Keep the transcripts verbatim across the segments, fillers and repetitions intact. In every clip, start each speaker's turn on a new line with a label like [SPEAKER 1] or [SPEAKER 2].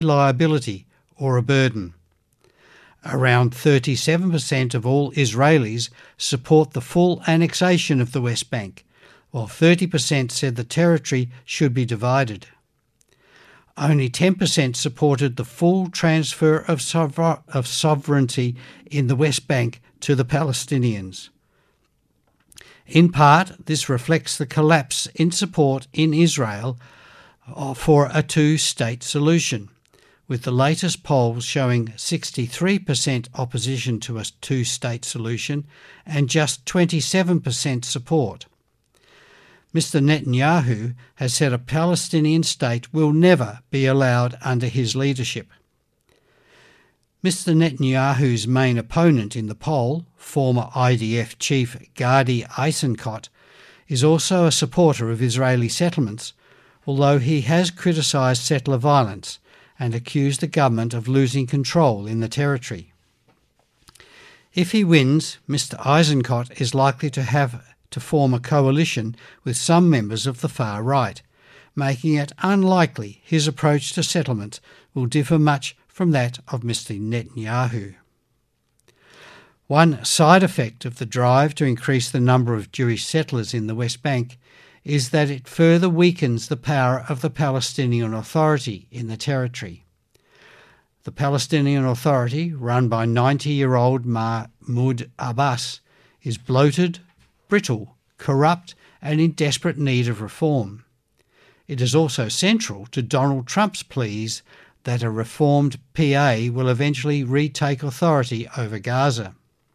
[SPEAKER 1] liability or a burden. Around thirty-seven percent of all Israelis support the full annexation of the West Bank, while thirty percent said the territory should be divided. Only ten percent supported the full transfer of, sover- of sovereignty in the West Bank to the Palestinians. In part, this reflects the collapse in support in Israel for a two-state solution, with the latest polls showing sixty-three percent opposition to a two-state solution and just twenty-seven percent support. Mister Netanyahu has said a Palestinian state will never be allowed under his leadership. Mister Netanyahu's main opponent in the poll, former I D F chief Gadi Eisenkot, is also a supporter of Israeli settlements, although he has criticised settler violence and accused the government of losing control in the territory. If he wins, Mister Eisenkot is likely to have to form a coalition with some members of the far right, making it unlikely his approach to settlement will differ much from that of Mister Netanyahu. One side effect of the drive to increase the number of Jewish settlers in the West Bank is that it further weakens the power of the Palestinian Authority in the territory. The Palestinian Authority, run by ninety-year-old Mahmoud Abbas, is bloated, brittle, corrupt and in desperate need of reform. It is also central to Donald Trump's pleas that a reformed P A will eventually retake authority over Gaza.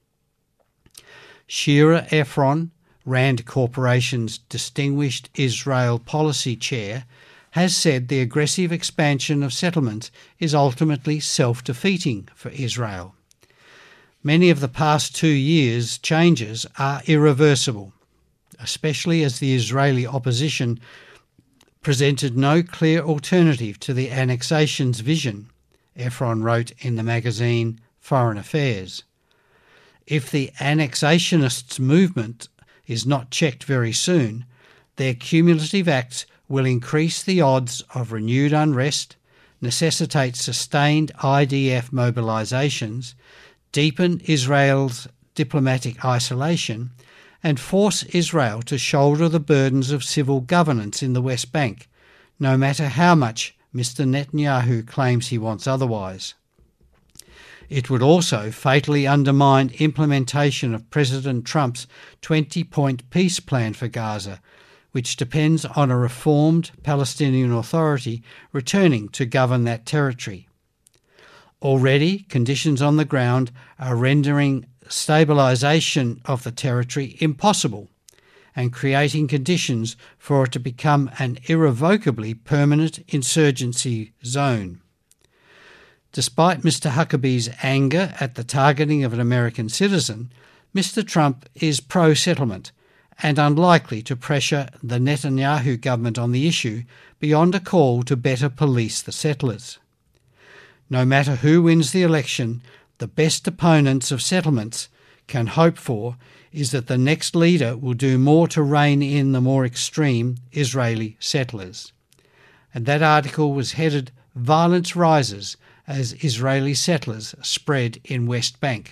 [SPEAKER 1] Shira Efron, Rand Corporation's Distinguished Israel Policy Chair, has said the aggressive expansion of settlements is ultimately self-defeating for Israel. Many of the past two years' changes are irreversible, especially as the Israeli opposition presented no clear alternative to the annexation's vision, Efron wrote in the magazine Foreign Affairs. If the annexationists' movement is not checked very soon, their cumulative acts will increase the odds of renewed unrest, necessitate sustained I D F mobilisations, deepen Israel's diplomatic isolation, and force Israel to shoulder the burdens of civil governance in the West Bank, no matter how much Mister Netanyahu claims he wants otherwise. It would also fatally undermine implementation of President Trump's twenty-point peace plan for Gaza, which depends on a reformed Palestinian Authority returning to govern that territory. Already, conditions on the ground are rendering stabilisation of the territory impossible and creating conditions for it to become an irrevocably permanent insurgency zone. Despite Mister Huckabee's anger at the targeting of an American citizen, Mister Trump is pro-settlement and unlikely to pressure the Netanyahu government on the issue beyond a call to better police the settlers. No matter who wins the election, the best opponents of settlements can hope for is that the next leader will do more to rein in the more extreme Israeli settlers. And that article was headed "Violence Rises as Israeli Settlers Spread in West Bank."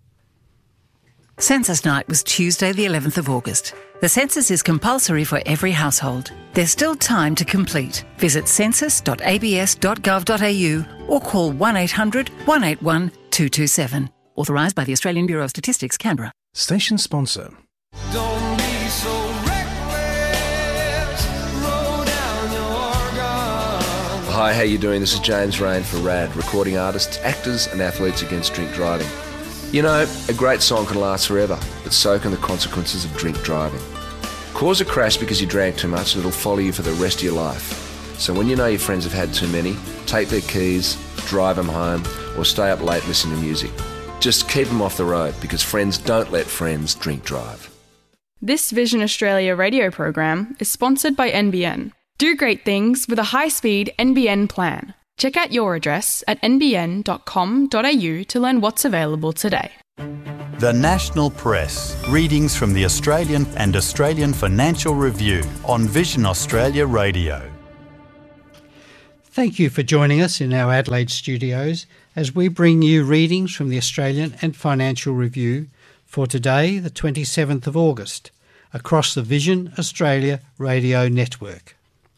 [SPEAKER 2] Census night was Tuesday the eleventh of August. The census is compulsory for every household. There's still time to complete. Visit census dot a b s dot gov dot a u or call one eight hundred, one eight one, two two seven. Authorised by the Australian Bureau of Statistics, Canberra.
[SPEAKER 3] Station sponsor.
[SPEAKER 4] Don't be so reckless, roll down your gun.
[SPEAKER 3] Hi, how you doing? This is James Rain for RAD, recording artists, actors and athletes against drink driving. You know, a great song can last forever, but so can the consequences of drink driving. Cause a crash because you drank too much and it'll follow you for the rest of your life. So when you know your friends have had too many, take their keys, drive them home, or stay up late listening to music. Just keep them off the road because friends don't let friends drink drive.
[SPEAKER 5] This Vision Australia radio program is sponsored by N B N. Do great things with a high-speed N B N plan. Check out your address at n b n dot com dot a u to learn what's available today.
[SPEAKER 6] The National Press. Readings from the Australian and Australian Financial Review on Vision Australia Radio.
[SPEAKER 1] Thank you for joining us in our Adelaide studios as we bring you readings from the Australian and Financial Review for today, the twenty-seventh of August, across the Vision Australia radio network.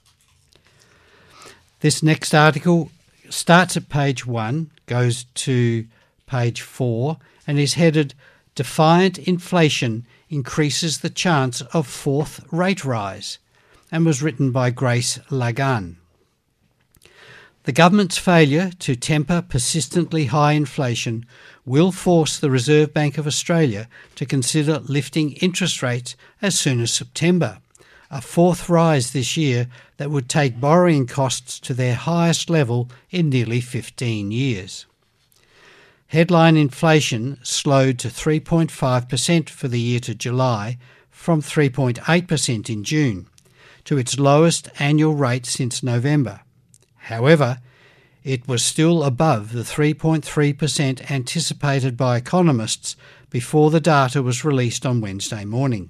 [SPEAKER 1] This next article starts at page one, goes to page four, and is headed "Defiant Inflation Increases the Chance of Fourth Rate Rise," and was written by Grace Lagan. The government's failure to temper persistently high inflation will force the Reserve Bank of Australia to consider lifting interest rates as soon as September, a fourth rise this year that would take borrowing costs to their highest level in nearly fifteen years. Headline inflation slowed to three point five percent for the year to July from three point eight percent in June, to its lowest annual rate since November. However, it was still above the three point three percent anticipated by economists before the data was released on Wednesday morning.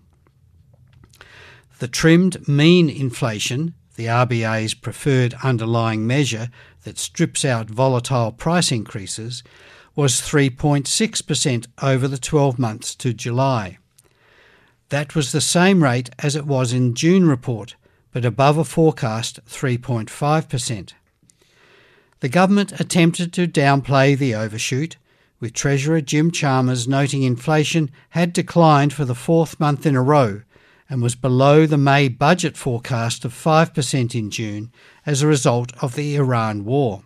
[SPEAKER 1] The trimmed mean inflation, the R B A's preferred underlying measure that strips out volatile price increases, was three point six percent over the twelve months to July. That was the same rate as it was in June report, but above a forecast three point five percent. The government attempted to downplay the overshoot, with Treasurer Jim Chalmers noting inflation had declined for the fourth month in a row and was below the May budget forecast of five percent in June as a result of the Iran war.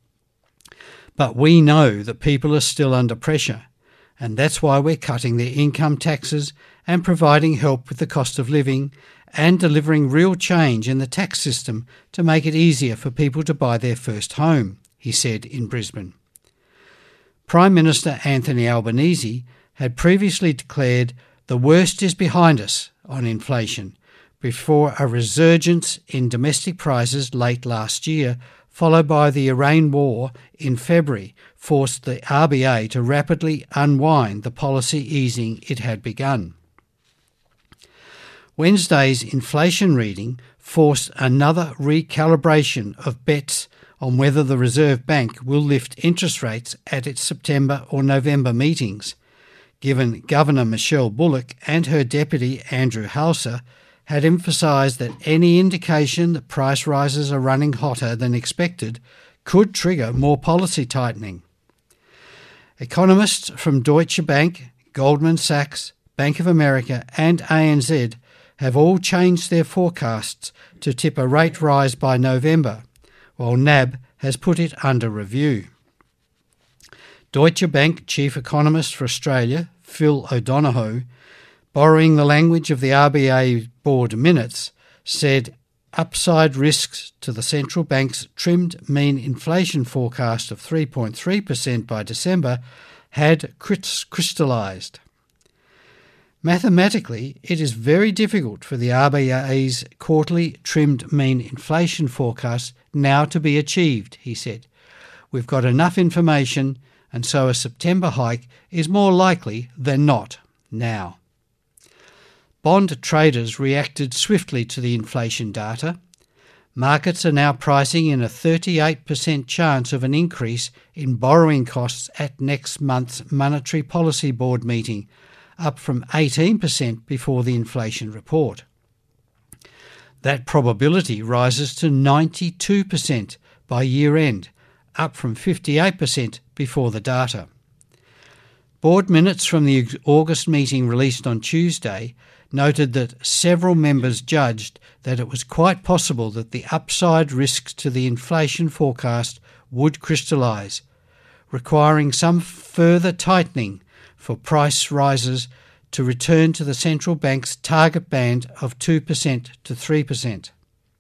[SPEAKER 1] But we know that people are still under pressure, and that's why we're cutting their income taxes and providing help with the cost of living and delivering real change in the tax system to make it easier for people to buy their first home, he said in Brisbane. Prime Minister Anthony Albanese had previously declared the worst is behind us on inflation before a resurgence in domestic prices late last year, followed by the Iran war in February, forced the R B A to rapidly unwind the policy easing it had begun. Wednesday's inflation reading forced another recalibration of bets on whether the Reserve Bank will lift interest rates at its September or November meetings, given Governor Michelle Bullock and her deputy Andrew Halser had emphasised that any indication that price rises are running hotter than expected could trigger more policy tightening. Economists from Deutsche Bank, Goldman Sachs, Bank of America and A N Z have all changed their forecasts to tip a rate rise by November, while N A B has put it under review. Deutsche Bank Chief Economist for Australia, Phil O'Donoghue, borrowing the language of the R B A board minutes, said upside risks to the central bank's trimmed mean inflation forecast of three point three percent by December had crystallised. Mathematically, it is very difficult for the R B A's quarterly trimmed mean inflation forecast now to be achieved, he said. We've got enough information, and so a September hike is more likely than not now. Bond traders reacted swiftly to the inflation data. Markets are now pricing in a thirty-eight percent chance of an increase in borrowing costs at next month's Monetary Policy Board meeting, up from eighteen percent before the inflation report. That probability rises to ninety-two percent by year end, up from fifty-eight percent before the data. Board minutes from the August meeting released on Tuesday noted that several members judged that it was quite possible that the upside risks to the inflation forecast would crystallise, requiring some further tightening for price rises to return to the central bank's target band of two percent to three percent.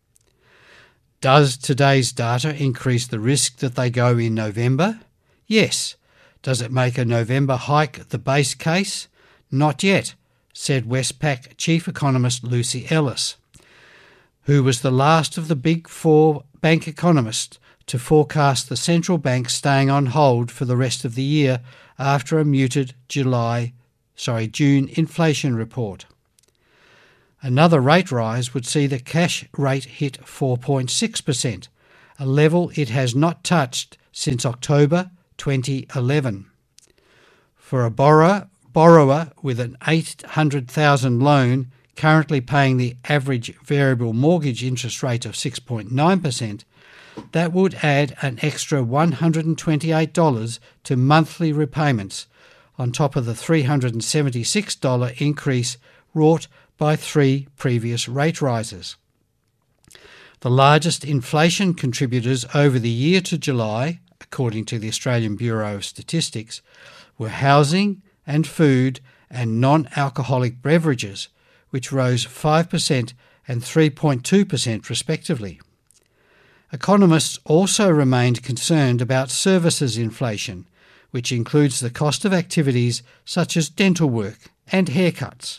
[SPEAKER 1] Does today's data increase the risk that they go in November? Yes. Does it make a November hike the base case? Not yet, said Westpac Chief Economist Lucy Ellis, who was the last of the big four bank economists to forecast the central bank staying on hold for the rest of the year after a muted July, sorry, June inflation report. Another rate rise would see the cash rate hit four point six percent, a level it has not touched since October twenty eleven. For a borrower, borrower with an eight hundred thousand dollars loan currently paying the average variable mortgage interest rate of six point nine percent, that would add an extra one hundred twenty-eight dollars to monthly repayments on top of the three hundred seventy-six dollars increase wrought by three previous rate rises. The largest inflation contributors over the year to July, according to the Australian Bureau of Statistics, were housing and food and non-alcoholic beverages, which rose five percent and three point two percent respectively. Economists also remained concerned about services inflation, which includes the cost of activities such as dental work and haircuts.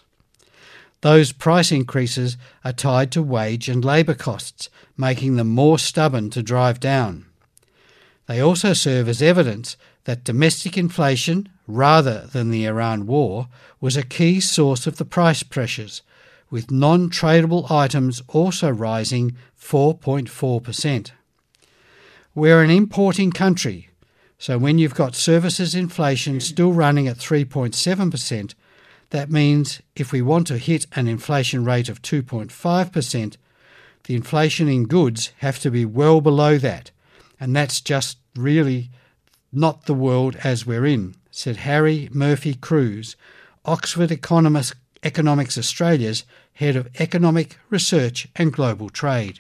[SPEAKER 1] Those price increases are tied to wage and labour costs, making them more stubborn to drive down. They also serve as evidence that domestic inflation, rather than the Iran war, was a key source of the price pressures, with non-tradable items also rising four point four percent. We're an importing country, so when you've got services inflation still running at three point seven percent, that means if we want to hit an inflation rate of two point five percent, the inflation in goods have to be well below that, and that's just really not the world as we're in, said Harry Murphy-Cruz, Oxford Economist, Economics Australia's Head of Economic Research and Global Trade.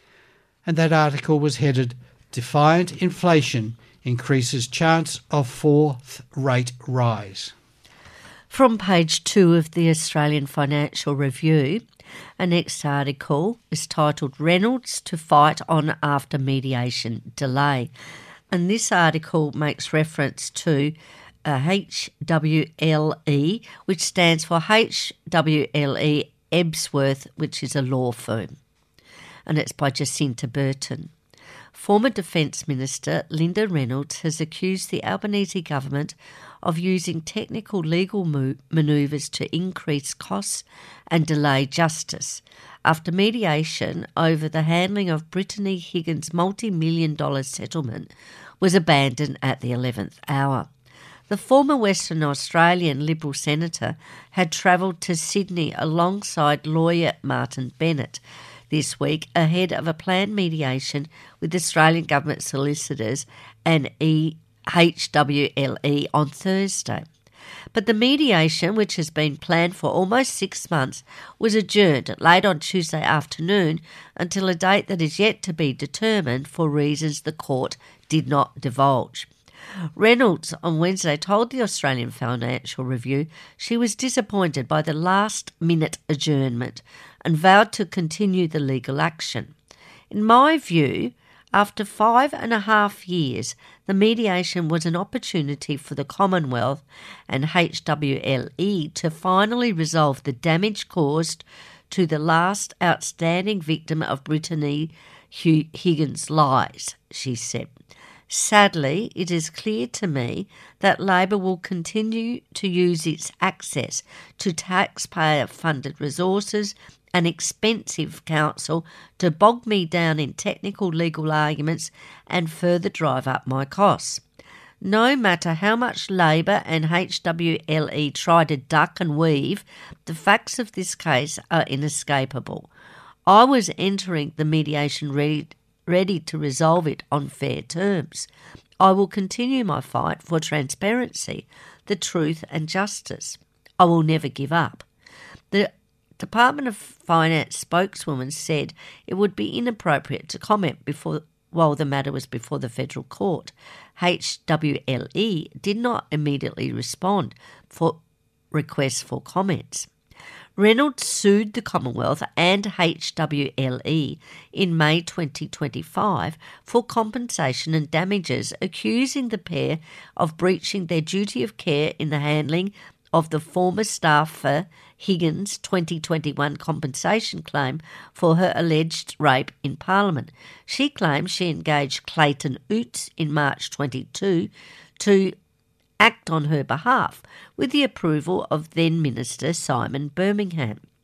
[SPEAKER 1] And that article was headed, Defiant Inflation Increases Chance of Fourth Rate Rise.
[SPEAKER 7] From page two of the Australian Financial Review, our next article is titled Reynolds to Fight On After Mediation Delay. And this article makes reference to uh, H W L E, which stands for H W L E Ebsworth, which is a law firm. And it's by Jacinta Burton. Former Defence Minister Linda Reynolds has accused the Albanese government of using technical legal mo- manoeuvres to increase costs and delay justice after mediation over the handling of Brittany Higgins' multi-million dollar settlement was abandoned at the eleventh hour. The former Western Australian Liberal Senator had travelled to Sydney alongside lawyer Martin Bennett this week ahead of a planned mediation with Australian government solicitors and E. H W L E on Thursday. But the mediation, which has been planned for almost six months, was adjourned late on Tuesday afternoon until a date that is yet to be determined for reasons the court did not divulge. Reynolds on Wednesday told the Australian Financial Review she was disappointed by the last-minute adjournment and vowed to continue the legal action. In my view, after five and a half years, the mediation was an opportunity for the Commonwealth and H W L E to finally resolve the damage caused to the last outstanding victim of Brittany Higgins' lies, she said. Sadly, it is clear to me that Labor will continue to use its access to taxpayer-funded resources and expensive counsel to bog me down in technical legal arguments and further drive up my costs. No matter how much Labor and H W L E try to duck and weave, the facts of this case are inescapable. I was entering the mediation ready, ready to resolve it on fair terms. I will continue my fight for transparency, the truth and justice. I will never give up. The Department of Finance spokeswoman said it would be inappropriate to comment before while the matter was before the federal court. H W L E did not immediately respond for requests for comments. Reynolds sued the Commonwealth and H W L E in May twenty twenty-five for compensation and damages, accusing the pair of breaching their duty of care in the handling of the former staffer Higgins' twenty twenty-one compensation claim for her alleged rape in Parliament. She claims she engaged Clayton Utz in March twenty-two to act on her behalf with the approval of then Minister Simon Birmingham.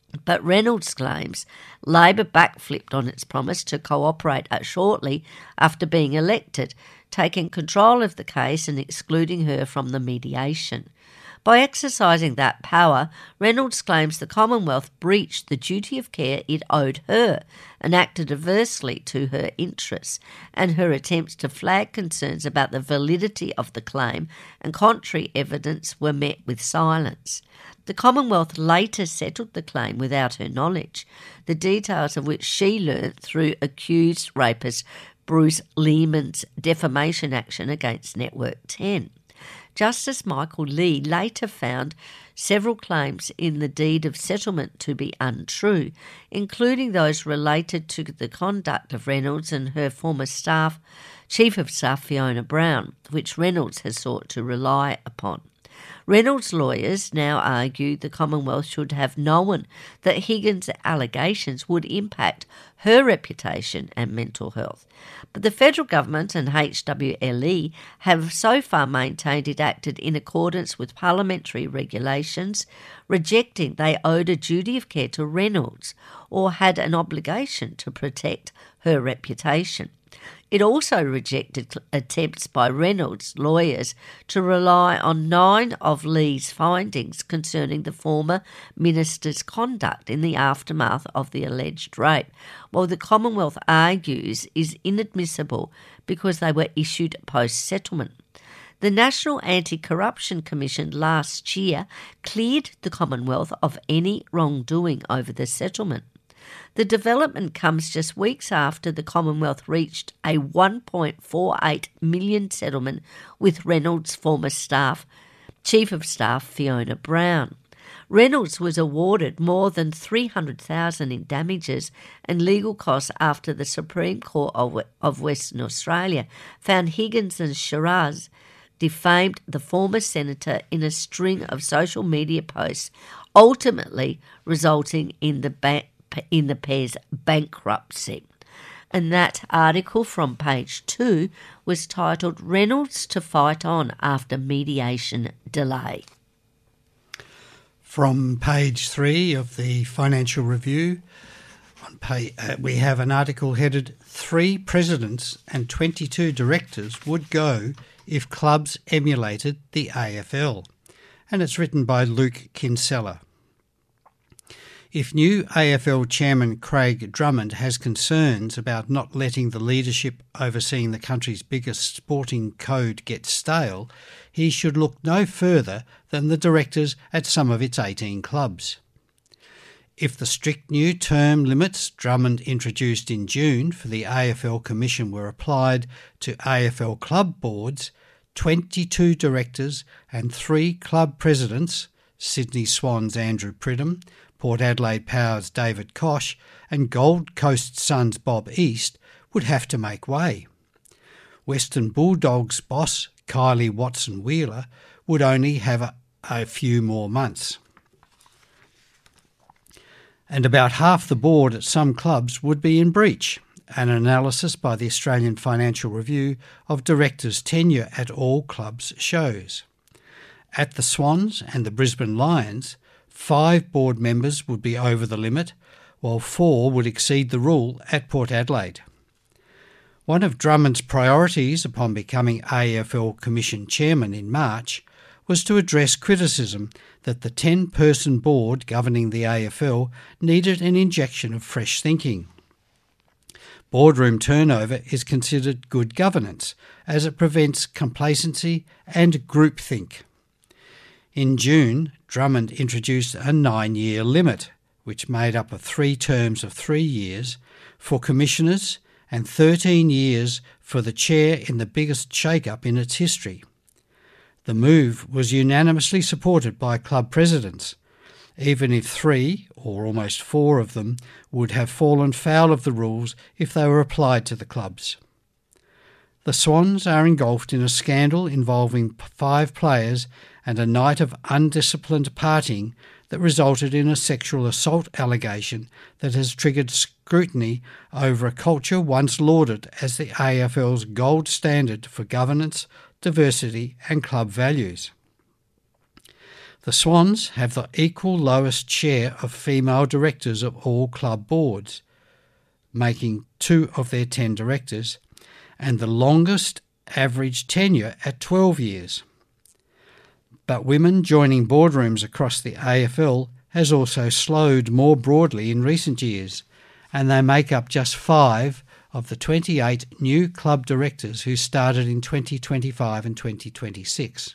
[SPEAKER 7] But Reynolds claims Labor backflipped on its promise to cooperate shortly after being elected, taking control of the case and excluding her from the mediation. By exercising that power, Reynolds claims the Commonwealth breached the duty of care it owed her and acted adversely to her interests, and her attempts to flag concerns about the validity of the claim and contrary evidence were met with silence. The Commonwealth later settled the claim without her knowledge, the details of which she learnt through accused rapist Bruce Lehman's defamation action against Network ten. Justice Michael Lee later found several claims in the deed of settlement to be untrue, including those related to the conduct of Reynolds and her former staff, Chief of Staff Fiona Brown, which Reynolds has sought to rely upon. Reynolds' lawyers now argue the Commonwealth should have known that Higgins' allegations would impact her reputation and mental health. But the federal government and H W L E have so far maintained it acted in accordance with parliamentary regulations, rejecting they owed a duty of care to Reynolds or had an obligation to protect her reputation. It also rejected attempts by Reynolds' lawyers to rely on nine of Lee's findings concerning the former minister's conduct in the aftermath of the alleged rape, while the Commonwealth argues is inadmissible because they were issued post-settlement. The National Anti-Corruption Commission last year cleared the Commonwealth of any wrongdoing over the settlement. The development comes just weeks after the Commonwealth reached a one point four eight million dollars settlement with Reynolds' former staff, Chief of Staff Fiona Brown. Reynolds was awarded more than three hundred thousand dollars in damages and legal costs after the Supreme Court of, of Western Australia found Higgins and Shiraz defamed the former senator in a string of social media posts, ultimately resulting in the ban- in the pair's bankruptcy. And that article from page two was titled Reynolds to Fight On After Mediation Delay.
[SPEAKER 1] From page three of the Financial Review, on pay, uh, we have an article headed Three Presidents and twenty-two Directors Would Go If Clubs Emulated the A F L. And it's written by Luke Kinsella. If new A F L Chairman Craig Drummond has concerns about not letting the leadership overseeing the country's biggest sporting code get stale, he should look no further than the directors at some of its eighteen clubs. If the strict new term limits Drummond introduced in June for the A F L Commission were applied to A F L club boards, twenty-two directors and three club presidents, Sydney Swans Andrew Pridham, Port Adelaide Power's David Koch and Gold Coast Suns Bob East would have to make way. Western Bulldogs boss Kylie Watson-Wheeler would only have a, a few more months. And about half the board at some clubs would be in breach, an analysis by the Australian Financial Review of directors' tenure at all clubs shows. At the Swans and the Brisbane Lions, five board members would be over the limit, while four would exceed the rule at Port Adelaide. One of Drummond's priorities upon becoming A F L Commission Chairman in March was to address criticism that the ten-person board governing the A F L needed an injection of fresh thinking. Boardroom turnover is considered good governance, as it prevents complacency and groupthink. In June, Drummond introduced a nine-year limit, which made up of three terms of three years, for commissioners and thirteen years for the chair in the biggest shake-up in its history. The move was unanimously supported by club presidents, even if three, or almost four of them, would have fallen foul of the rules if they were applied to the clubs. The Swans are engulfed in a scandal involving five players and a night of undisciplined partying that resulted in a sexual assault allegation that has triggered scrutiny over a culture once lauded as the A F L's gold standard for governance, diversity and club values. The Swans have the equal lowest share of female directors of all club boards, making two of their ten directors, and the longest average tenure at twelve years. But women joining boardrooms across the A F L has also slowed more broadly in recent years, and they make up just five of the twenty-eight new club directors who started in twenty twenty-five and twenty twenty-six.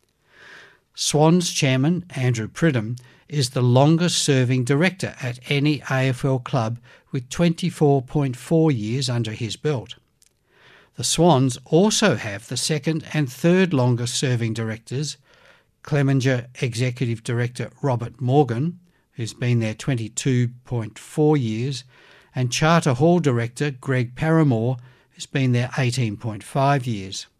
[SPEAKER 1] Swans chairman Andrew Pridham is the longest-serving director at any A F L club with twenty-four point four years under his belt. The Swans also have the second and third longest-serving directors, Clemenger Executive Director Robert Morgan, who's been there twenty-two point four years, and Charter Hall Director Greg Paramore, who's been there eighteen point five years.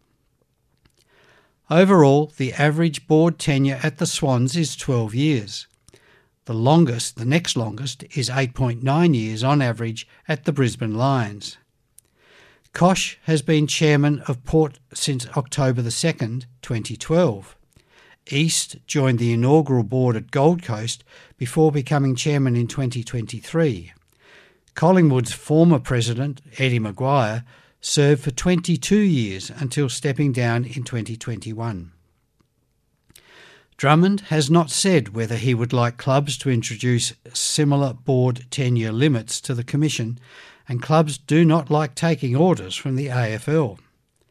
[SPEAKER 1] Overall, the average board tenure at the Swans is twelve years. The longest, the next longest, is eight point nine years on average at the Brisbane Lions. Koch has been chairman of Port since October the second, twenty twelve. East joined the inaugural board at Gold Coast before becoming chairman in twenty twenty-three. Collingwood's former president, Eddie Maguire, served for twenty-two years until stepping down in twenty twenty-one. Drummond has not said whether he would like clubs to introduce similar board tenure limits to the Commission, and clubs do not like taking orders from the A F L.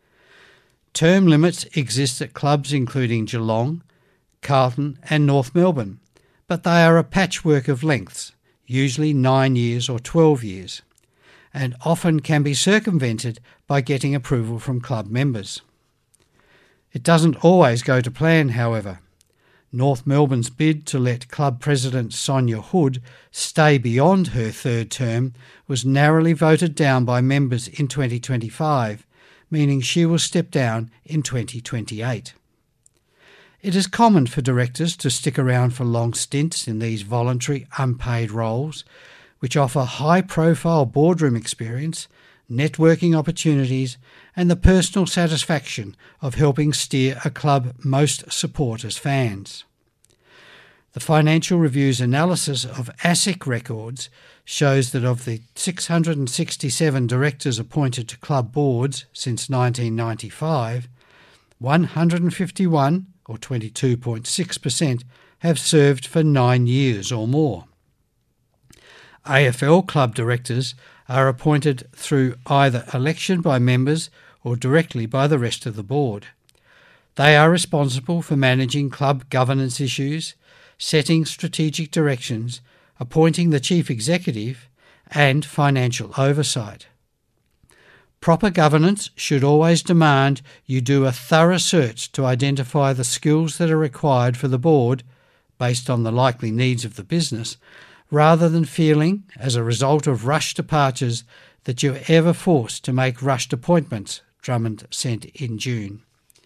[SPEAKER 1] Term limits exist at clubs including Geelong, Carlton and North Melbourne, but they are a patchwork of lengths, usually nine years or twelve years, and often can be circumvented by getting approval from club members. It doesn't always go to plan, however. North Melbourne's bid to let club president Sonia Hood stay beyond her third term was narrowly voted down by members in twenty twenty-five, meaning she will step down in twenty twenty-eight. It is common for directors to stick around for long stints in these voluntary, unpaid roles, which offer high-profile boardroom experience, networking opportunities, and the personal satisfaction of helping steer a club most support as fans. The Financial Review's analysis of ASIC records shows that of the six hundred sixty-seven directors appointed to club boards since nineteen ninety-five, one hundred fifty-one, or twenty-two point six percent, have served for nine years or more. A F L club directors are appointed through either election by members or directly by the rest of the board. They are responsible for managing club governance issues, setting strategic directions, appointing the chief executive, and financial oversight. Proper governance should always demand you do a thorough search to identify the skills that are required for the board, based on the likely needs of the business, rather than feeling, as a result of rushed departures, that you're ever forced to make rushed appointments, Drummond sent in June.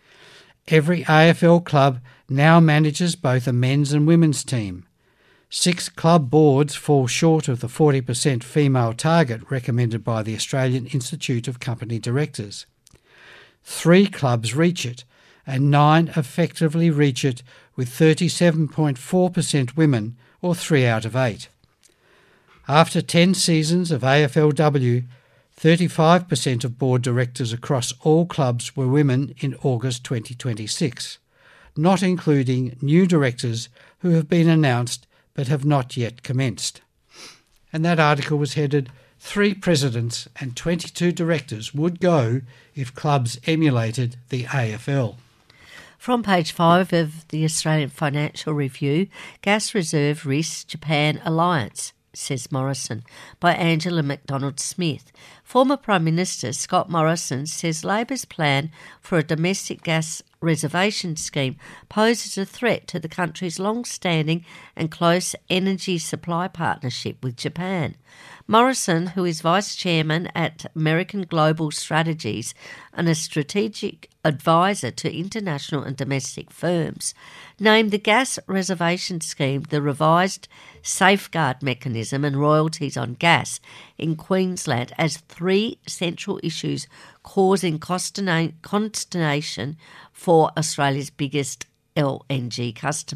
[SPEAKER 1] Every A F L club now manages both a men's and women's team. Six club boards fall short of the forty percent female target recommended by the Australian Institute of Company Directors. Three clubs reach it, and nine effectively reach it with thirty-seven point four percent women, or three out of eight. After ten seasons of A F L W, thirty-five percent of board directors across all clubs were women in August twenty twenty-six, not including new directors who have been announced but have not yet commenced. And that article was headed, Three Presidents and twenty-two Directors Would Go if Clubs Emulated the A F L.
[SPEAKER 7] From page five of the Australian Financial Review, Gas Reserve Risks Japan Alliance, says Morrison, by Angela MacDonald-Smith. Former Prime Minister Scott Morrison says Labor's plan for a domestic gas reservation scheme poses a threat to the country's long-standing and close energy supply partnership with Japan. Morrison, who is Vice Chairman at American Global Strategies and a strategic advisor to international and domestic firms, named the gas reservation scheme the revised safeguard mechanism and royalties on gas in Queensland as three central issues causing consternation for Australia's biggest L N G customer.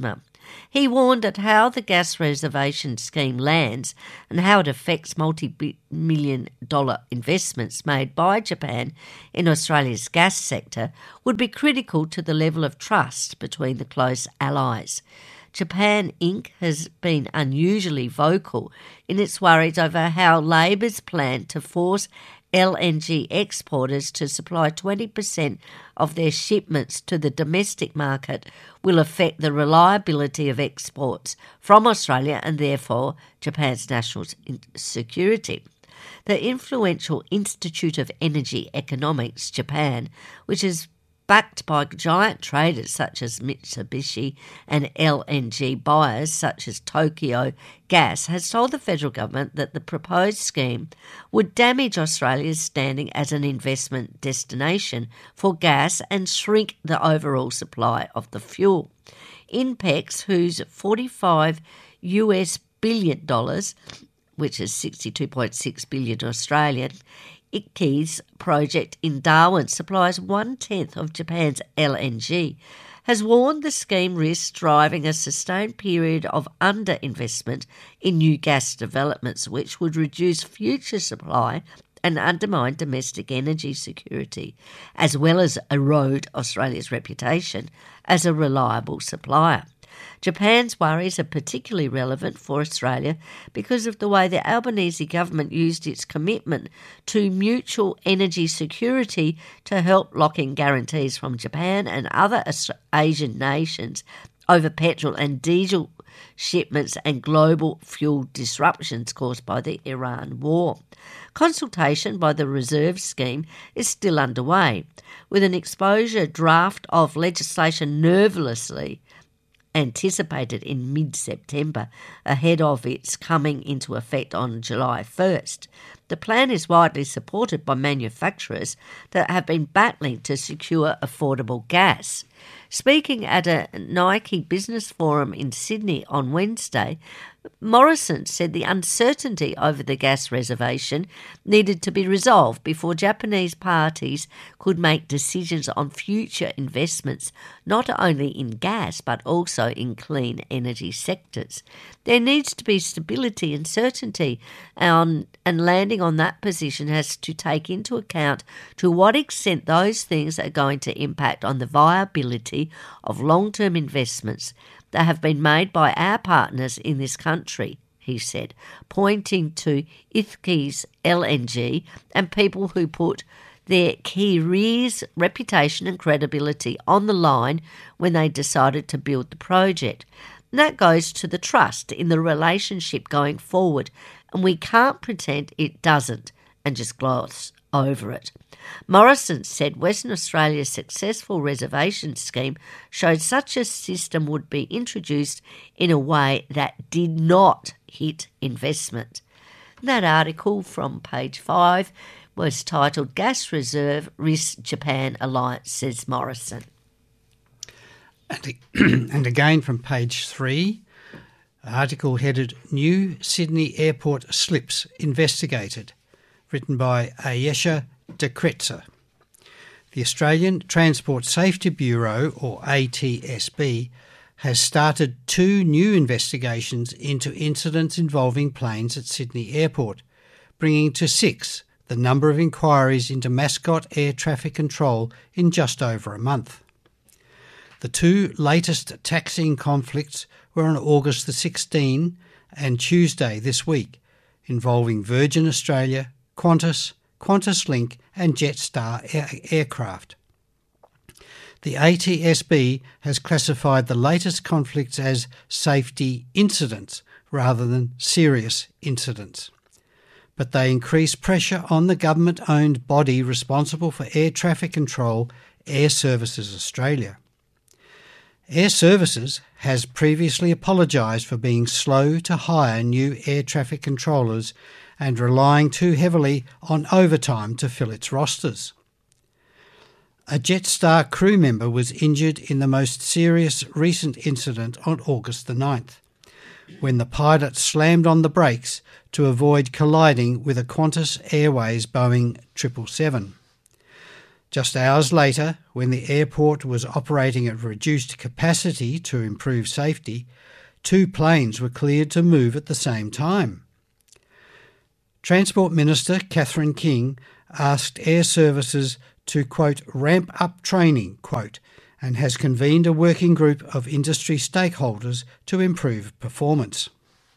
[SPEAKER 7] He warned at how the gas reservation scheme lands and how it affects multi-million dollar investments made by Japan in Australia's gas sector would be critical to the level of trust between the close allies. Japan Incorporated has been unusually vocal in its worries over how Labor's plan to force L N G exporters to supply twenty percent of their shipments to the domestic market will affect the reliability of exports from Australia and therefore Japan's national security. The influential Institute of Energy Economics, Japan, which is backed by giant traders such as Mitsubishi and L N G buyers such as Tokyo Gas, has told the federal government that the proposed scheme would damage Australia's standing as an investment destination for gas and shrink the overall supply of the fuel. INPEX, whose forty-five US billion dollars, which is sixty-two point six billion Australian, Ichthys project in Darwin supplies one-tenth of Japan's L N G, has warned the scheme risks driving a sustained period of underinvestment in new gas developments, which would reduce future supply and undermine domestic energy security, as well as erode Australia's reputation as a reliable supplier. Japan's worries are particularly relevant for Australia because of the way the Albanese government used its commitment to mutual energy security to help lock in guarantees from Japan and other Asian nations over petrol and diesel shipments and global fuel disruptions caused by the Iran war. Consultation by the Reserve Scheme is still underway, with an exposure draft of legislation nervously anticipated in mid-September, ahead of its coming into effect on July first. The plan is widely supported by manufacturers that have been battling to secure affordable gas. Speaking at a Nike Business Forum in Sydney on Wednesday, Morrison said the uncertainty over the gas reservation needed to be resolved before Japanese parties could make decisions on future investments, not only in gas but also in clean energy sectors. There needs to be stability and certainty, on, and landing on that position has to take into account to what extent those things are going to impact on the viability of long-term investments that have been made by our partners in this country, he said, pointing to Ichthys L N G and people who put their careers, reputation and credibility on the line when they decided to build the project. And that goes to the trust in the relationship going forward, and we can't pretend it doesn't and just gloss over it. Morrison said Western Australia's successful reservation scheme showed such a system would be introduced in a way that did not hit investment. That article from page five was titled Gas Reserve Risks Japan Alliance, says Morrison.
[SPEAKER 1] And, and again from page three, an article headed New Sydney Airport Slips Investigated, written by Ayesha de Kretzer. The Australian Transport Safety Bureau, or A T S B, has started two new investigations into incidents involving planes at Sydney Airport, bringing to six the number of inquiries into Mascot air traffic control in just over a month. The two latest taxiing conflicts were on August the sixteenth and Tuesday this week, involving Virgin Australia, Qantas, QantasLink and Jetstar air- aircraft. The A T S B has classified the latest conflicts as safety incidents rather than serious incidents, but they increase pressure on the government-owned body responsible for air traffic control, Air Services Australia. Air Services has previously apologised for being slow to hire new air traffic controllers and relying too heavily on overtime to fill its rosters. A Jetstar crew member was injured in the most serious recent incident on August the ninth, when the pilot slammed on the brakes to avoid colliding with a Qantas Airways Boeing triple seven. Just hours later, when the airport was operating at reduced capacity to improve safety, two planes were cleared to move at the same time. Transport Minister Catherine King asked air services to, quote, ramp up training, quote, and has convened a working group of industry stakeholders to improve performance.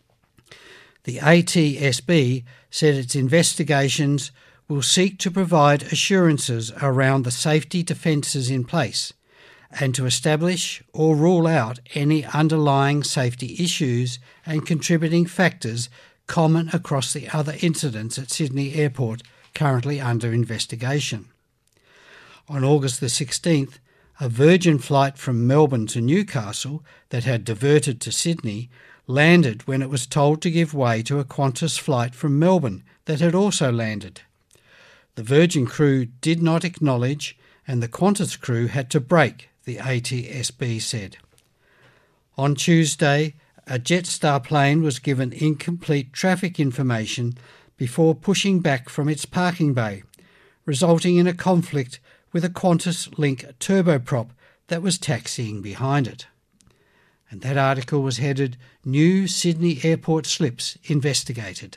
[SPEAKER 1] The A T S B said its investigations will seek to provide assurances around the safety defences in place and to establish or rule out any underlying safety issues and contributing factors common across the other incidents at Sydney Airport currently under investigation. On August the sixteenth, a Virgin flight from Melbourne to Newcastle that had diverted to Sydney landed when it was told to give way to a Qantas flight from Melbourne that had also landed. The Virgin crew did not acknowledge and the Qantas crew had to brake, the A T S B said. On Tuesday, a Jetstar plane was given incomplete traffic information before pushing back from its parking bay, resulting in a conflict with a Qantas Link turboprop that was taxiing behind it. And that article was headed, New Sydney Airport Slips Investigated.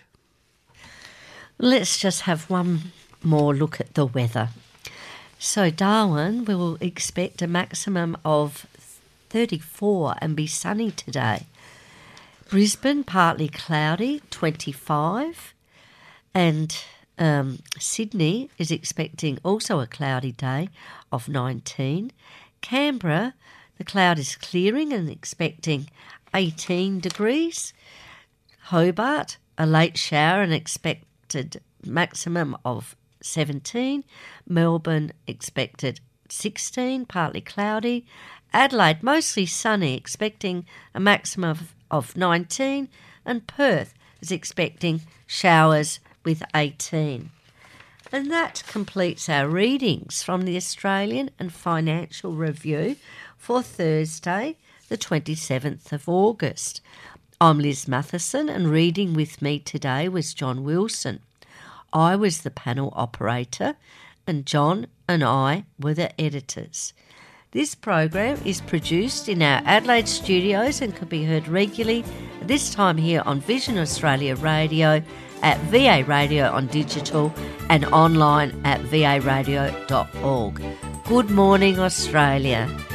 [SPEAKER 7] Let's just have one more look at the weather. So Darwin will expect a maximum of thirty-four and be sunny today. Brisbane, partly cloudy, twenty-five. And um, Sydney is expecting also a cloudy day of nineteen. Canberra, the cloud is clearing and expecting eighteen degrees. Hobart, a late shower and expected maximum of seventeen. Melbourne, expected sixteen, partly cloudy. Adelaide, mostly sunny, expecting a maximum of, of nineteen. And Perth is expecting showers with eighteen. And that completes our readings from the Australian and Financial Review for Thursday, the twenty-seventh of August. I'm Liz Matheson, and reading with me today was John Wilson. I was the panel operator, and John and I were the editors. This program is produced in our Adelaide studios and can be heard regularly, this time here on Vision Australia Radio, at V A Radio on digital and online at v a radio dot org. Good morning, Australia.